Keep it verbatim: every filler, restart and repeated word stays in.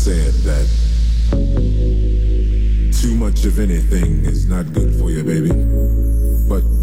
said that too much of anything is not good for you, baby. But